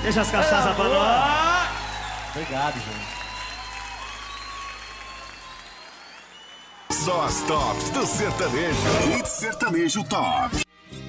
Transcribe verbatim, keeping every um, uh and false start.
Deixa as cachaças pra nós. Obrigado, gente. Só as tops do sertanejo. Hit Sertanejo Top.